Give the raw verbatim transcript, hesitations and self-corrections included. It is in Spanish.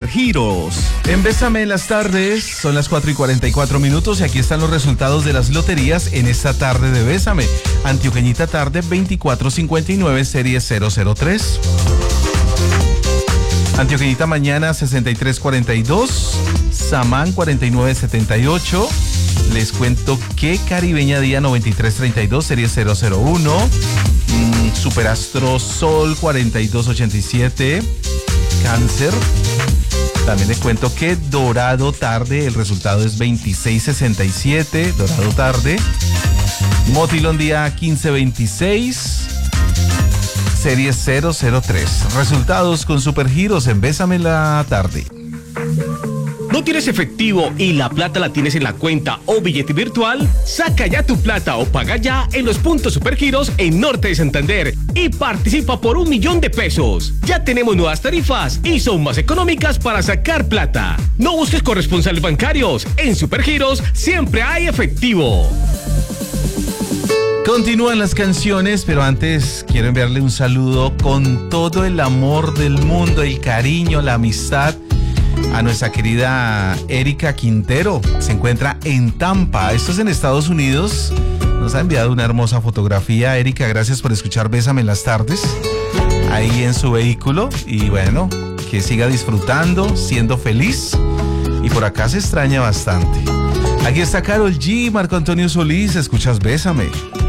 Supergiros. En Bésame en las tardes, son las cuatro y cuarenta y cuatro minutos y aquí están los resultados de las loterías en esta tarde de Bésame. Antioqueñita tarde veinticuatro cincuenta y nueve, serie cero cero tres. Antioqueñita mañana sesenta y tres cuarenta y dos, Samán cuarenta y nueve setenta y ocho. Les cuento que Caribeña día noventa y tres treinta y dos, serie cero cero uno. Mm, Superastro Sol cuarenta y dos ochenta y siete, Cáncer. También les cuento que Dorado tarde, el resultado es veintiséis sesenta y siete, Dorado tarde. Motilón día quince veintiséis, serie cero cero tres. Resultados con Supergiros en Bésame en la tarde. ¿No tienes efectivo y la plata la tienes en la cuenta o billete virtual? Saca ya tu plata o paga ya en los puntos Supergiros en Norte de Santander y participa por un millón de pesos. Ya tenemos nuevas tarifas y son más económicas para sacar plata. No busques corresponsales bancarios. En Supergiros siempre hay efectivo. Continúan las canciones, pero antes quiero enviarle un saludo con todo el amor del mundo, el cariño, la amistad a nuestra querida Erika Quintero. Se encuentra en Tampa, esto es en Estados Unidos. Nos ha enviado una hermosa fotografía. Erika, gracias por escuchar Bésame en las tardes ahí en su vehículo y bueno, que siga disfrutando, siendo feliz, y por acá se extraña bastante. Aquí está Karol G, Marco Antonio Solís, escuchas Bésame.